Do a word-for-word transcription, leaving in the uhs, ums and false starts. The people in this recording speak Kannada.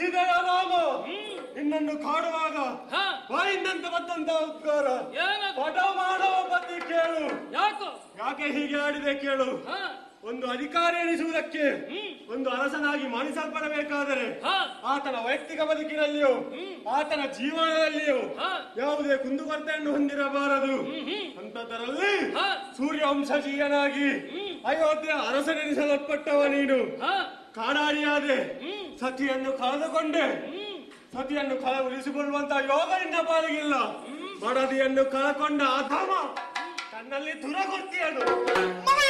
ಎನಿಸಿದೆಯ ರಾಮ ನಿನ್ನನ್ನು ಕಾಡುವಾಗ ಬಾಯಿಂದಂತ ಬಂದಂತ ಉದ್ಗಾರ ಪಟ ಮಾಡುವ ಬದ್ದಿ ಕೇಳು. ಯಾಕೋ ಯಾಕೆ ಹೀಗೆ ಆಡಿದೆ ಕೇಳು. ಒಂದು ಅಧಿಕಾರಿ ಎನಿಸುವುದಕ್ಕೆ ಒಂದು ಅರಸನಾಗಿ ಮಾನಿಸಲ್ಪಡಬೇಕಾದರೆ ಆತನ ವೈಯಕ್ತಿಕ ಬದುಕಿನಲ್ಲಿಯೂ ಆತನ ಜೀವನದಲ್ಲಿಯೂ ಯಾವುದೇ ಕುಂದುಕೊರತೆಯನ್ನು ಹೊಂದಿರಬಾರದು. ಅಂತದರಲ್ಲಿ ಸೂರ್ಯವಂಶಜೀಯನಾಗಿ ಅಯೋಧ್ಯೆ ಅರಸನೆನಿಸಲ್ಪಟ್ಟವ ನೀನು ಕಾಡಾಡಿಯಾದೆ, ಸತಿಯನ್ನು ಕಳೆದುಕೊಂಡೆ. ಸತಿಯನ್ನು ಕಳ ಉಳಿಸಿಕೊಳ್ಳುವಂತ ಯೋಗ ನಿನ್ನ ಪಾಲಿಗಿಲ್ಲ. ಮಡದಿಯನ್ನು ಕಳಕೊಂಡ ಅಧಮ ತನ್ನಲ್ಲಿ ದುರಗುರ್ತಿಯನು.